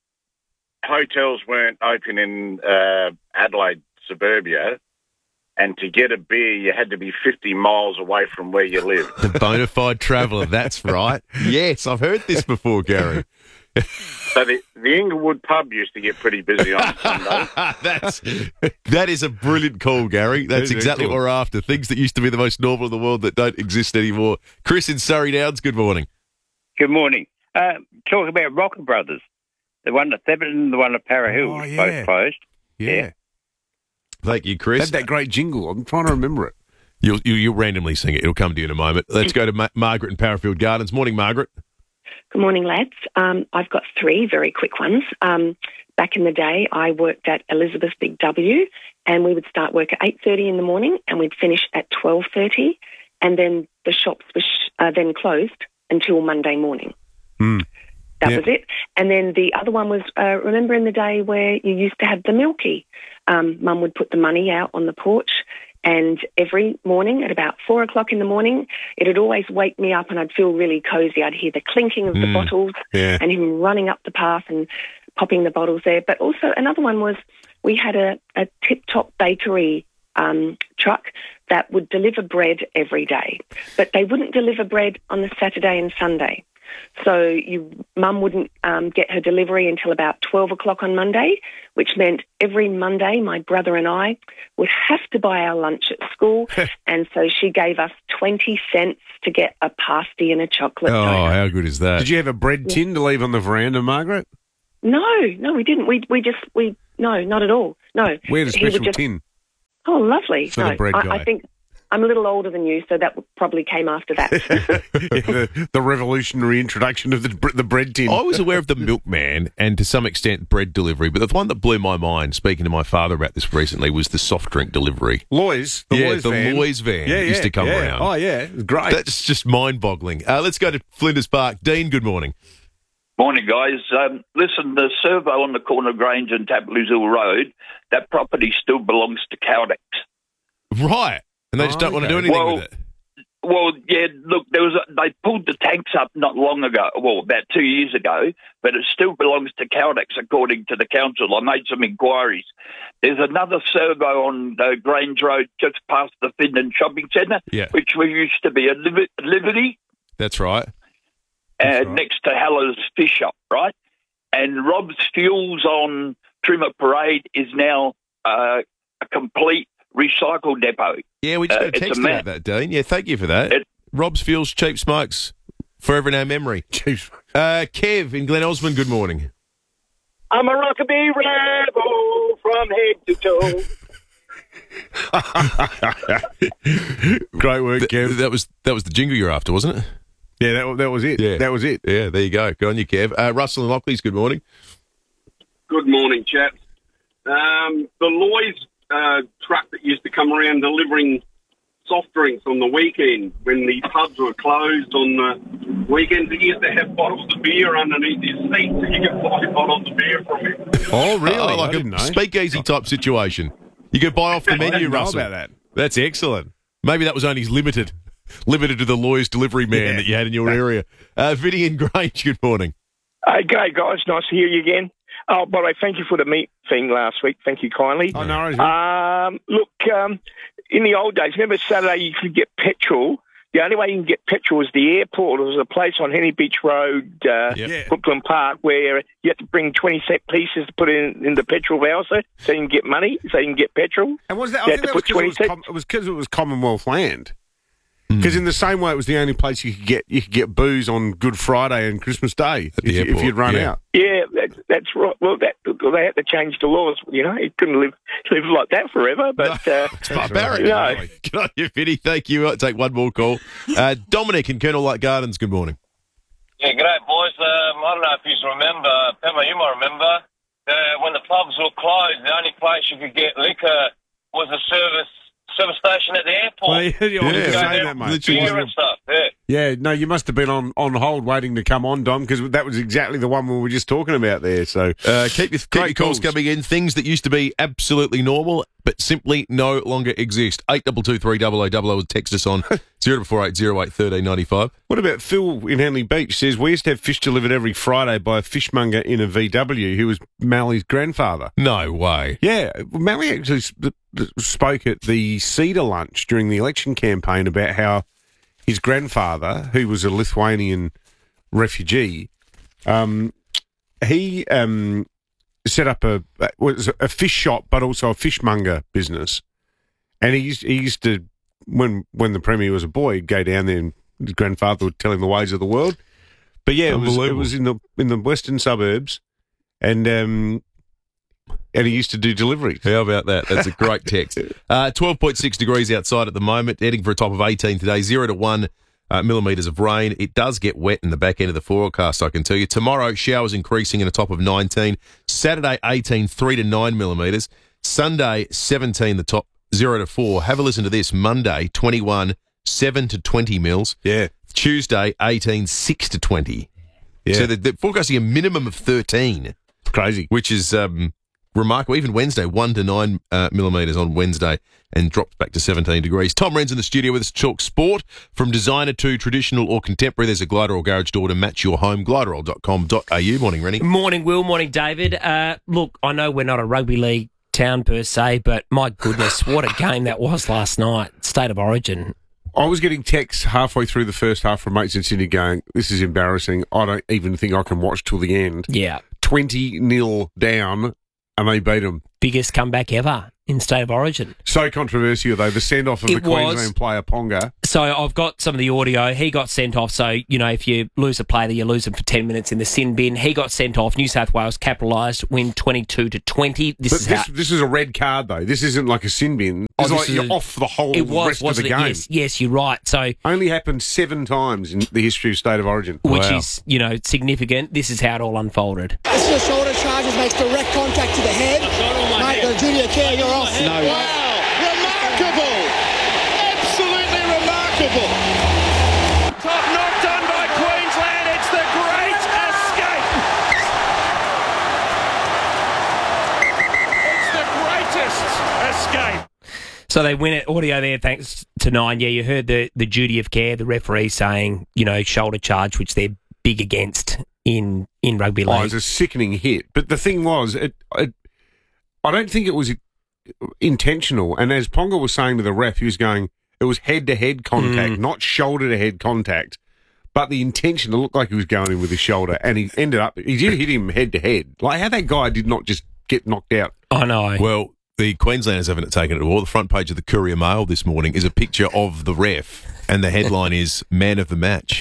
hotels weren't open in Adelaide suburbia, and to get a beer, you had to be 50 miles away from where you lived. The bona fide traveller, that's right. Yes, I've heard this before, Gary. So the Inglewood pub used to get pretty busy on Sunday. That is a brilliant call, Gary. That's exactly what we're after. Things that used to be the most normal in the world that don't exist anymore. Chris in Surrey Downs, good morning. Good morning. Talk about Rocker Brothers. The one at Theberton and the one at Para Hills, both closed. Yeah. Thank you, Chris. Had that great jingle. I'm trying to remember it. You'll randomly sing it. It'll come to you in a moment. Let's go to Margaret in Parafield Gardens. Morning, Margaret. Good morning, lads. I've got 3 very quick ones. Back in the day, I worked at Elizabeth Big W, and we would start work at 8:30 in the morning, and we'd finish at 12:30, and then the shops were then closed until Monday morning. That was it. And then the other one was, remember in the day where you used to have the milky? Mum would put the money out on the porch, and every morning at about 4 o'clock in the morning, it'd always wake me up and I'd feel really cosy. I'd hear the clinking of the bottles and him running up the path and popping the bottles there. But also another one was we had a Tip-Top bakery truck that would deliver bread every day, but they wouldn't deliver bread on the Saturday and Sunday. So Mum wouldn't get her delivery until about 12 o'clock on Monday, which meant every Monday my brother and I would have to buy our lunch at school, and so she gave us 20 cents to get a pasty and a chocolate donut. How good is that? Did you have a bread tin to leave on the veranda, Margaret? No, we didn't. No, not at all. No. We had a special tin. Oh, lovely. For the bread guy. I think I'm a little older than you, so that probably came after that. the revolutionary introduction of the bread tin. I was aware of the milkman and to some extent bread delivery, but the one that blew my mind, speaking to my father about this recently, was the soft drink delivery. Loy's. The Loy's van used to come around. Oh, yeah. It was great. That's just mind-boggling. Let's go to Flinders Park. Dean, good morning. Morning, guys. Listen, the servo on the corner of Grange and Tapley's Hill Road, that property still belongs to Caldex. Right. And they just don't want to do anything with it. Well, yeah, look, they pulled the tanks up not long ago, about 2 years ago, but it still belongs to Caldex, according to the council. I made some inquiries. There's another servo on Grange Road just past the Findon Shopping Centre, which used to be a Liberty. That's right. Next to Heller's Fish Shop, right? And Rob's Fuels on Trimmer Parade is now a complete recycle depot. Yeah, we just got a text about that, Dean. Yeah, thank you for that. Rob's Fuels, cheap smokes, forever in our memory. Cheap smokes. Kev in Glen Osmond, good morning. I'm a rockabilly rebel from head to toe. Great work, Kev. That was the jingle you're after, wasn't it? Yeah, that was it. Yeah. That was it. Yeah, there you go. Good on you, Kev. Russell and Lockleys, good morning. Good morning, chaps. The Loy's truck that used to come around delivering soft drinks on the weekend when the pubs were closed on the weekends, he used to have bottles of beer underneath his seat so you could buy bottles of beer from him. Oh, really? Like a speakeasy type situation. You could buy off the menu, Russell. About that. That's excellent. Maybe that was only limited to the Lawyer's delivery man that you had in your area. Vinny and Grange, good morning. Okay, guys, nice to hear you again. Oh, by the way, thank you for the meat thing last week. Thank you kindly. Oh, no. Look, in the old days, remember Saturday you could get petrol? The only way you can get petrol was the airport. There was a place on Henny Beach Road, Brooklyn Park, where you had to bring 20-cent pieces to put in the petrol voucher so you can get money, so you can get petrol. And was that? I think that was because it was Commonwealth land. Because in the same way, it was the only place you could get booze on Good Friday and Christmas Day if you'd run out. Yeah, that's right. Well, they had to change the laws. You know, you couldn't live like that forever. But it's barbaric. No. Good on you, Vinny. Thank you. I'll take one more call. Dominic in Colonel Light Gardens. Good morning. Yeah, great, boys. I don't know if you remember, Pema, you might remember, when the pubs were closed, the only place you could get liquor was a service station at the airport. Well, beer and stuff. Yeah, no, you must have been on hold waiting to come on, Dom, because that was exactly the one we were just talking about there. So keep your calls coming in. Things that used to be absolutely normal but simply no longer exist. 8223 text us on 0480 08 1395. What about Phil in Henley Beach says, we used to have fish delivered every Friday by a fishmonger in a VW who was Mally's grandfather. No way. Yeah, Mally actually spoke at the Cedar lunch during the election campaign about how his grandfather, who was a Lithuanian refugee, he set up a fish shop, but also a fishmonger business. And he used to, when the Premier was a boy, he'd go down there and his grandfather would tell him the ways of the world. But yeah, it was in the western suburbs, and he used to do deliveries. How about that? That's a great text. 12.6 degrees outside at the moment, heading for a top of 18 today, 0 to 1 millimetres of rain. It does get wet in the back end of the forecast, I can tell you. Tomorrow, showers increasing in a top of 19. Saturday, 18, 3 to 9 millimetres. Sunday, 17, the top, 0 to 4. Have a listen to this. Monday, 21, 7 to 20 mils. Yeah. Tuesday, 18, 6 to 20. So they're forecasting a minimum of 13. It's crazy. Which is remarkable. Even Wednesday, 1 to 9 millimetres on Wednesday and dropped back to 17 degrees. Tom Wren's in the studio with us to talk sport. From designer to traditional or contemporary, there's a Gliderol garage door to match your home. Gliderol.com.au. Morning, Rennie. Morning, Will. Morning, David. Look, I know we're not a rugby league town per se, but my goodness, what a game that was last night. State of Origin. I was getting texts halfway through the first half from mates in Sydney going, this is embarrassing. I don't even think I can watch till the end. Yeah. 20-0 down, and they beat them. Biggest comeback ever in State of Origin. So controversial, though, the send-off of the Queensland player, Ponga. So I've got some of the audio. He got sent off. So, you know, if you lose a player, you lose them for 10 minutes in the sin bin. He got sent off. New South Wales capitalised, win 22-20. This is a red card, though. This isn't like a sin bin. It's like you're off the whole rest of the game. Yes, you're right. So only happened 7 times in the history of State of Origin. Which is, you know, significant. This is how it all unfolded. This is a shoulder charge, makes direct contact to the head. Mate, the junior care, you're off. No. Wow, remarkable. Absolutely remarkable. Top knocked on by Queensland. It's the great escape. It's the greatest escape. So they win it. Audio there, thanks to Nine. Yeah, you heard the duty of care, the referee saying, you know, shoulder charge, which they're big against in rugby league. Oh, it's a sickening hit. But the thing was, I don't think it was intentional. And as Ponga was saying to the ref, he was going, it was head-to-head contact, not shoulder-to-head contact. But the intention, it looked like he was going in with his shoulder, and he did hit him head-to-head. Like, how that guy did not just get knocked out. I know. Well, the Queenslanders haven't taken it at all. The front page of the Courier Mail this morning is a picture of the ref, and the headline is Man of the Match.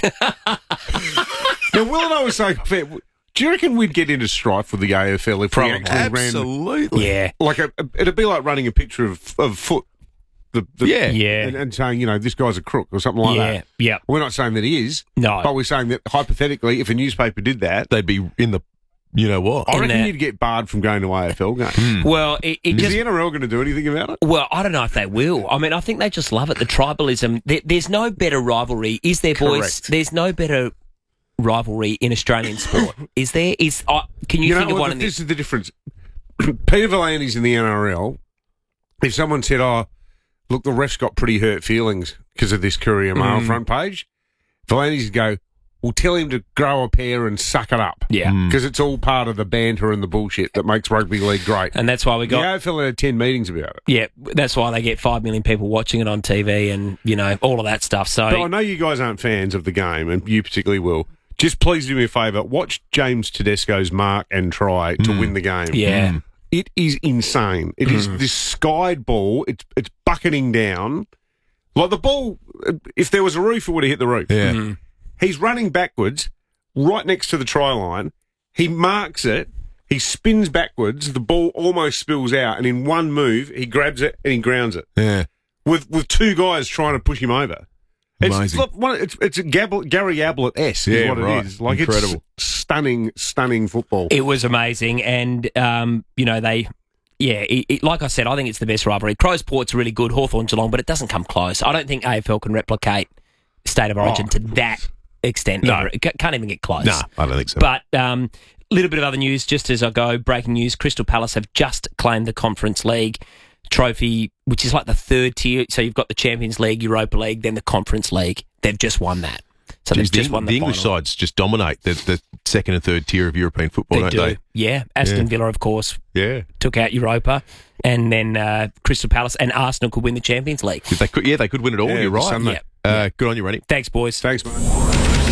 Now, Will and I were saying, do you reckon we'd get into strife with the AFL if we actually Absolutely. ran? Yeah. Like, it'd be like running a picture of Foot. Yeah. And saying, you know, this guy's a crook or something like that. Yeah. We're not saying that he is. No. But we're saying that, hypothetically, if a newspaper did that, they'd be in the, you know what? I reckon you'd get barred from going to AFL games. Well, is the NRL going to do anything about it? Well, I don't know if they will. I mean, I think they just love it. The tribalism. There's no better rivalry, is there, boys? Correct. There's no better rivalry in Australian sport, is there? Can you think of one? This is the difference. Peter V'landys in the NRL. If someone said, "Oh, look, the ref's got pretty hurt feelings because of this Courier Mail front page," V'landys would go, "We'll tell him to grow a pair and suck it up." Yeah, because it's all part of the banter and the bullshit that makes rugby league great. And that's why we got the AFL had 10 meetings about it. Yeah, that's why they get 5 million people watching it on TV, and you know all of that stuff. So, but I know you guys aren't fans of the game, and you particularly will. Just please do me a favour. Watch James Tedesco's mark and try to win the game. Yeah. It is insane. It is this skied ball. It's bucketing down. Like the ball, if there was a roof, it would have hit the roof. Yeah. He's running backwards right next to the try line. He marks it. He spins backwards. The ball almost spills out. And in one move, he grabs it and he grounds it. Yeah. With 2 guys trying to push him over. Amazing. It's a Gary Ablett-esque is what it is. Like, incredible. It's stunning football. It was amazing, and you know like I said, I think it's the best rivalry. Crows Port's really good, Hawthorn Geelong, but it doesn't come close. I don't think AFL can replicate State of Origin to that extent. No. It can't even get close. No, I don't think so. But little bit of other news just as I go. Breaking news: Crystal Palace have just claimed the Conference League trophy, which is like the 3rd tier. So you've got the Champions League, Europa League, then the Conference League. They've just won that. So they've just won the English final. sides just dominate the 2nd and 3rd tier of European football, don't they? Yeah. Aston Villa, of course, took out Europa, and then Crystal Palace and Arsenal could win the Champions League. They could win it all. You're right. Good on you, Rennie. Thanks, boys. Thanks, mate.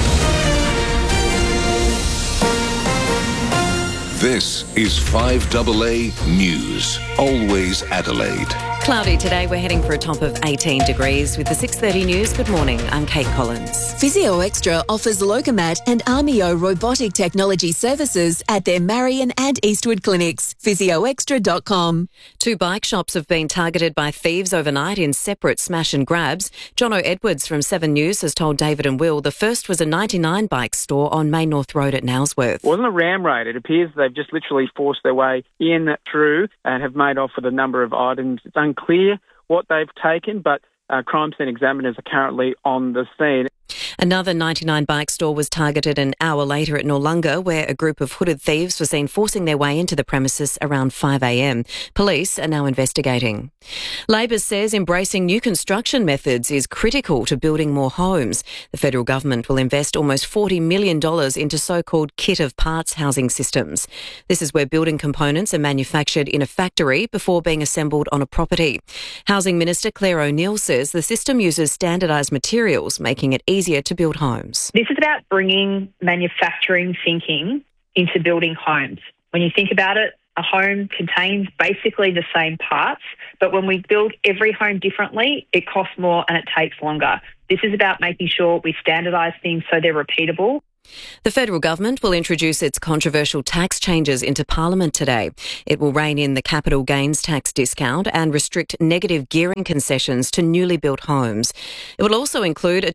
This is 5AA News. Always Adelaide. Cloudy today. We're heading for a top of 18 degrees with the 6:30 news. Good morning. I'm Kate Collins. Physio Extra offers Locomat and Armio robotic technology services at their Marion and Eastwood clinics. PhysioExtra.com. 2 bike shops have been targeted by thieves overnight in separate smash and grabs. Jono Edwards from 7 News has told David and Will the first was a 99 bike store on Main North Road at Nailsworth. It wasn't a ram raid. It appears they've just literally forced their way in through and have made off with a number of items. It's unclear what they've taken, but crime scene examiners are currently on the scene. Another 99 bike store was targeted an hour later at Noarlunga, where a group of hooded thieves were seen forcing their way into the premises around 5 a.m. Police are now investigating. Labor says embracing new construction methods is critical to building more homes. The federal government will invest almost $40 million into so-called kit of parts housing systems. This is where building components are manufactured in a factory before being assembled on a property. Housing Minister Claire O'Neil says the system uses standardised materials, making it easier to build homes. This is about bringing manufacturing thinking into building homes. When you think about it, a home contains basically the same parts, but when we build every home differently, it costs more and it takes longer. This is about making sure we standardise things so they're repeatable. The federal government will introduce its controversial tax changes into Parliament today. It will rein in the capital gains tax discount and restrict negative gearing concessions to newly built homes. It will also include a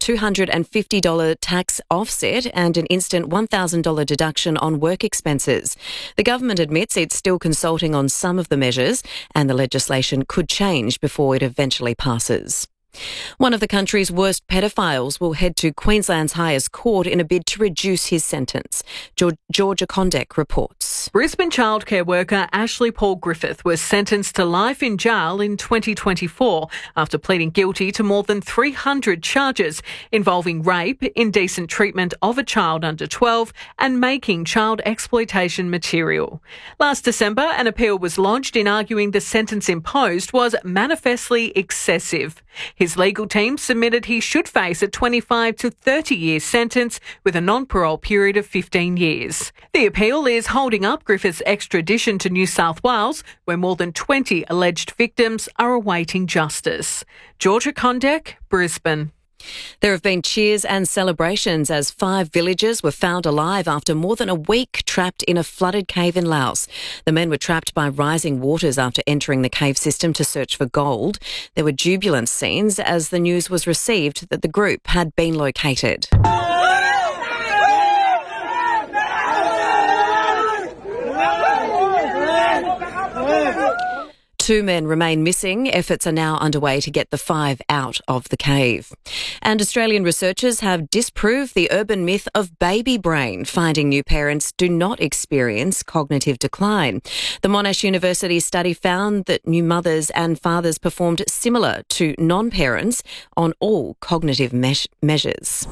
$250 tax offset and an instant $1,000 deduction on work expenses. The government admits it's still consulting on some of the measures, and the legislation could change before it eventually passes. One of the country's worst pedophiles will head to Queensland's highest court in a bid to reduce his sentence. Georgia Condek reports. Brisbane childcare worker Ashley Paul Griffith was sentenced to life in jail in 2024 after pleading guilty to more than 300 charges involving rape, indecent treatment of a child under 12 and making child exploitation material. Last December, an appeal was lodged in arguing the sentence imposed was manifestly excessive. His legal team submitted he should face a 25 to 30 year sentence with a non-parole period of 15 years. The appeal is holding up Griffith's extradition to New South Wales, where more than 20 alleged victims are awaiting justice. Georgia Condek, Brisbane. There have been cheers and celebrations as 5 villagers were found alive after more than a week trapped in a flooded cave in Laos. The men were trapped by rising waters after entering the cave system to search for gold. There were jubilant scenes as the news was received that the group had been located. 2 men remain missing. Efforts are now underway to get the 5 out of the cave. And Australian researchers have disproved the urban myth of baby brain, finding new parents do not experience cognitive decline. The Monash University study found that new mothers and fathers performed similar to non-parents on all cognitive measures.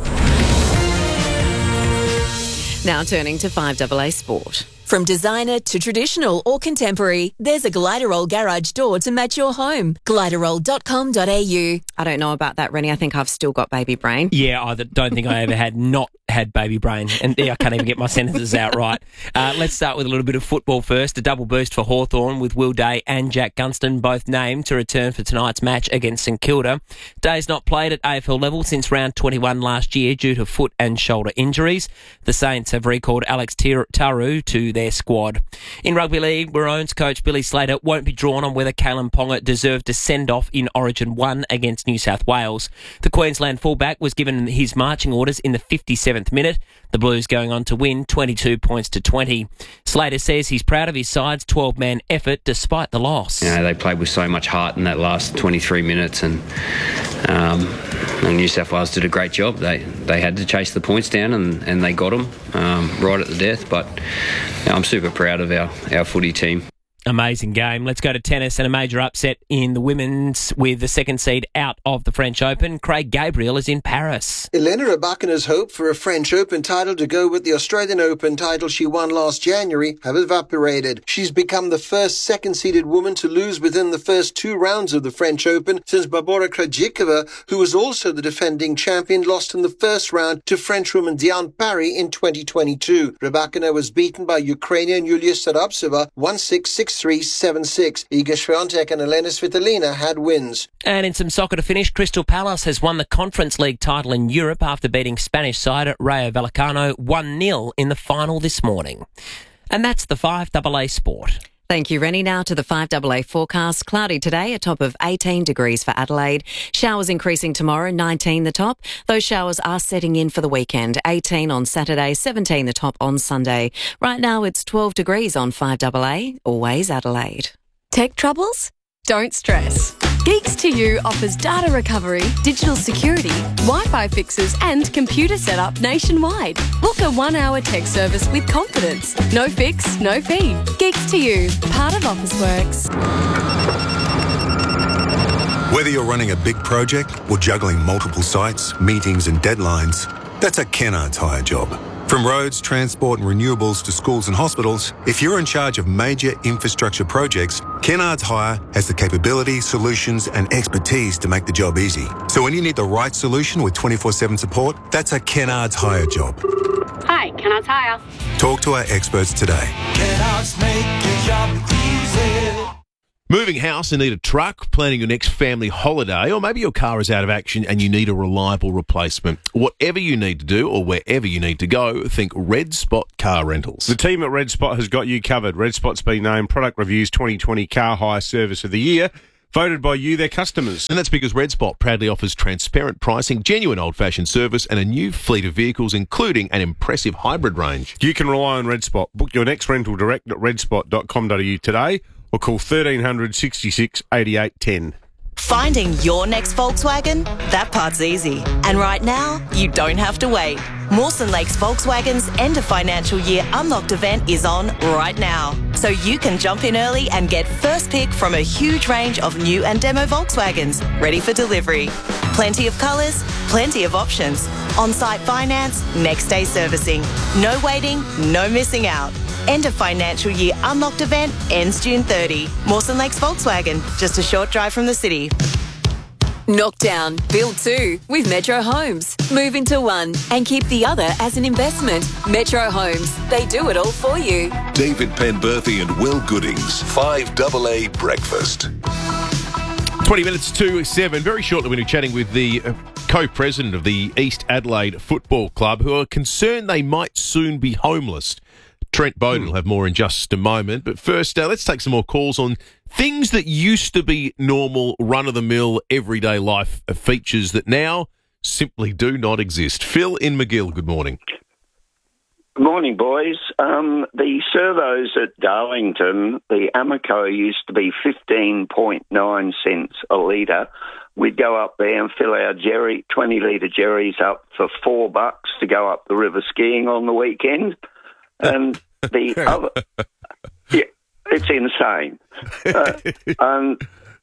Now turning to 5AA Sport. From designer to traditional or contemporary, there's a Gliderol garage door to match your home. Gliderol.com.au. I don't know about that, Rennie. I think I've still got baby brain. Yeah, I don't think I ever had not had baby brain. And yeah, I can't even get my sentences out right. Let's start with a little bit of football first. A double boost for Hawthorn with Will Day and Jack Gunston both named to return for tonight's match against St Kilda. Day's not played at AFL level since round 21 last year due to foot and shoulder injuries. The Saints have recalled Alex Taru to their squad. In rugby league, Maroons coach Billy Slater won't be drawn on whether Kalen Ponga deserved a send-off in Origin 1 against New South Wales. The Queensland fullback was given his marching orders in the 57th minute. The Blues going on to win 22 points to 20. Slater says he's proud of his side's 12-man effort despite the loss. You know, they played with so much heart in that last 23 minutes and New South Wales did a great job. They had to chase the points down and they got them right at the death. But I'm super proud of our footy team. Amazing game. Let's go to tennis and a major upset in the women's with the second seed out of the French Open. Craig Gabriel is in Paris. Elena Rybakina's hope for a French Open title to go with the Australian Open title she won last January have evaporated. She's become the first second-seeded woman to lose within the first 2 rounds of the French Open since Barbora Krejcikova, who was also the defending champion, lost in the first round to Frenchwoman Diane Parry in 2022. Rybakina was beaten by Ukrainian Yulia Sarapseva 1-6, 6-3, 7-6. Iga Swiatek and Elena Svitolina had wins. And in some soccer to finish, Crystal Palace has won the Conference League title in Europe after beating Spanish side Rayo Vallecano 1-0 in the final this morning. And that's the 5AA Sport. Thank you, Rennie. Now to the 5AA forecast. Cloudy today, a top of 18 degrees for Adelaide. Showers increasing tomorrow, 19 the top. Those showers are setting in for the weekend. 18 on Saturday, 17 the top on Sunday. Right now it's 12 degrees on 5AA, always Adelaide. Tech troubles? Don't stress. Geeks to You offers data recovery, digital security, Wi-Fi fixes and computer setup nationwide. Book a 1-hour tech service with confidence. No fix, no fee. Geeks to You, part of Officeworks. Whether you're running a big project or juggling multiple sites, meetings and deadlines, that's a Kennard's Hire job. From roads, transport and renewables to schools and hospitals, if you're in charge of major infrastructure projects, Kennard's Hire has the capability, solutions and expertise to make the job easy. So when you need the right solution with 24/7 support, that's a Kennard's Hire job. Hi, Kennard's Hire. Talk to our experts today. Kennard's make your job easy. Moving house and need a truck, planning your next family holiday, or maybe your car is out of action and you need a reliable replacement. Whatever you need to do or wherever you need to go, think Red Spot Car Rentals. The team at Red Spot has got you covered. Red Spot's been named Product Review's 2020 Car Hire Service of the Year, voted by you, their customers. And that's because Red Spot proudly offers transparent pricing, genuine old-fashioned service and a new fleet of vehicles, including an impressive hybrid range. You can rely on Red Spot. Book your next rental direct at redspot.com.au today or call 1300 66 88 10. Finding your next Volkswagen? That part's easy. And right now, you don't have to wait. Mawson Lakes Volkswagen's end of financial year Unlocked event is on right now. So you can jump in early and get first pick from a huge range of new and demo Volkswagens ready for delivery. Plenty of colours, plenty of options. On-site finance, next day servicing. No waiting, no missing out. End of financial year Unlocked event ends June 30. Mawson Lakes Volkswagen, just a short drive from the city. Knockdown, build 2 with Metro Homes. Move into one and keep the other as an investment. Metro Homes, they do it all for you. David Penberthy and Will Goodings, 5AA Breakfast. 20 minutes to 7. Very shortly, we're chatting with the co-president of the East Adelaide Football Club, who are concerned they might soon be homeless. Trent Bowden will have more in just a moment. But first, let's take some more calls on things that used to be normal, run-of-the-mill, everyday life features that now simply do not exist. Phil in McGill, good morning. Good morning, boys. The servos at Darlington, the Amoco used to be 15.9 cents a litre. We'd go up there and fill our 20-litre jerrys up for $4 to go up the river skiing on the weekend. And the other, yeah, it's insane. And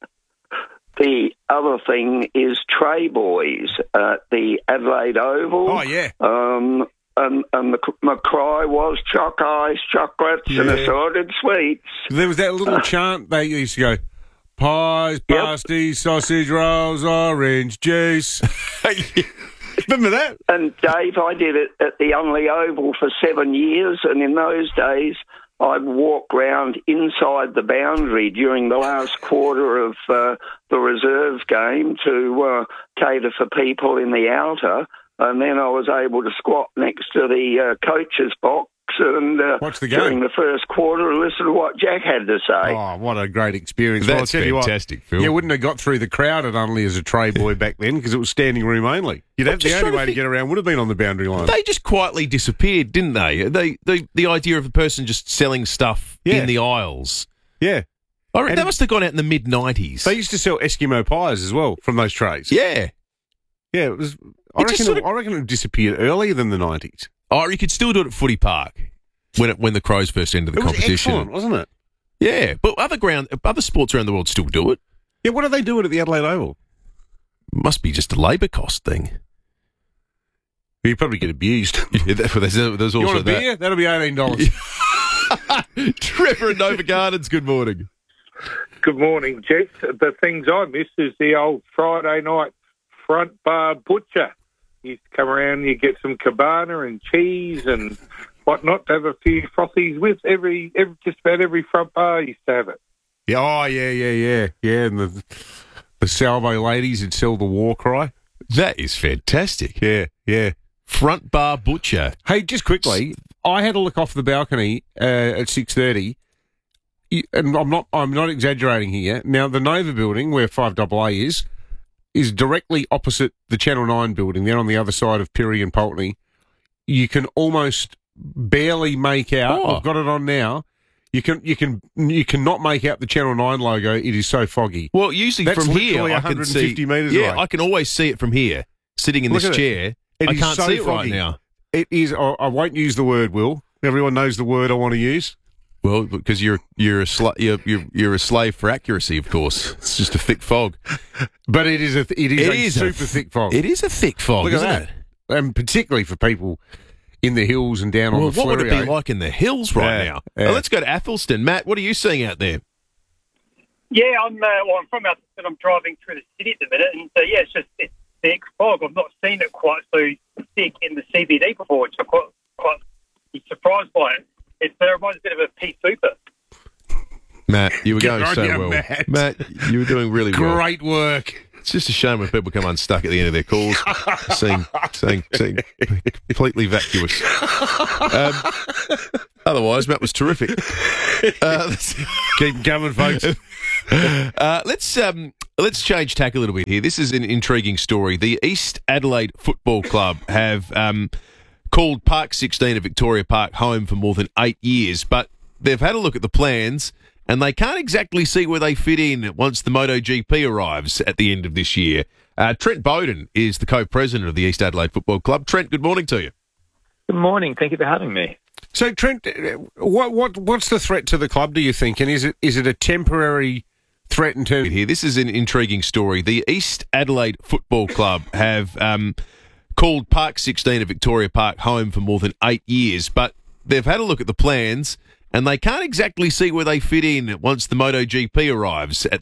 the other thing is Tray Boys at the Adelaide Oval. Oh, yeah. And my cry was choc ice, chocolates and assorted sweets. There was that little chant they used to go, pies, pasties, sausage rolls, orange juice. Remember that? And Dave, I did it at the Unley Oval for 7 years, and in those days I'd walk round inside the boundary during the last quarter of the reserve game to cater for people in the outer, and then I was able to squat next to the coach's box and watch the game during the first quarter and listen to what Jack had to say. Oh, what a great experience. That's well, fantastic, Phil. You wouldn't have got through the crowd at Unley as a tray boy back then because it was standing room only. You'd have the only way to get around would have been on the boundary line. They just quietly disappeared, didn't they? The idea of a person just selling stuff in the aisles. Yeah. I reckon that must have gone out in the mid-90s. They used to sell Eskimo pies as well from those trays. Yeah. Yeah, it was. I reckon it disappeared earlier than the 90s. Oh, you could still do it at Footy Park when the Crows first entered the competition. Excellent, wasn't it? Yeah, but other sports around the world still do it. Yeah, what do they do it at the Adelaide Oval? Must be just a labour cost thing. You probably get abused. Yeah, there's also you want a beer? That'll be $18. Trevor in Nova Gardens, good morning. Good morning, Jeff. The things I miss is the old Friday night front bar butcher. You used to come around, you get some cabana and cheese and whatnot to have a few frothies with. Just about every front bar used to have it. Yeah, oh, yeah. And the Salvo ladies would sell the war cry. That is fantastic. Yeah. Front bar butcher. Hey, just quickly, I had a look off the balcony at 6:30, and I'm not exaggerating here. Now, the Nova building, where 5AA is directly opposite the Channel 9 building. They're on the other side of Pirrie and Pulteney. You can almost barely make out. I've got it on now. You cannot make out the Channel 9 logo. It is so foggy. Well, usually That's from here, literally I can 150 see. metres Yeah, away. I can always see it from here, sitting in Look this at it. chair. It I is can't so see it right foggy. now. It is. I won't use the word, Will. Everyone knows the word I want to use. Well, because you're a slave for accuracy, of course. It's just a thick fog. But it is a super thick fog. It is a thick fog, Look at isn't that. it? And particularly for people in the hills and down on Well, the what would it be Fleurieu. like in the hills right now? Yeah. Let's go to Athelston. Matt, what are you seeing out there? Yeah, I'm from out, but I'm driving through the city at the minute, and it's thick fog. I've not seen it quite so thick in the CBD before, which I'm quite surprised by it. It reminds me a bit of a pea super. Matt, you were going Good so on you, well. Matt. You were doing really well. Great work. It's just a shame when people come unstuck at the end of their calls, seeing completely vacuous. Otherwise, Matt was terrific. Keep coming, folks. Let's change tack a little bit here. This is an intriguing story. The East Adelaide Football Club have called Park 16 at Victoria Park home for more than 8 years, but they've had a look at the plans and they can't exactly see where they fit in once the MotoGP arrives at the end of this year. Trent Bowden is the co-president of the East Adelaide Football Club. Trent, good morning to you. Good morning. Thank you for having me. So, Trent, what's the threat to the club, do you think? And is it a temporary threat in terms... Here, this is an intriguing story. The East Adelaide Football Club have called Park 16 at Victoria Park home for more than 8 years, but they've had a look at the plans and they can't exactly see where they fit in once the MotoGP arrives at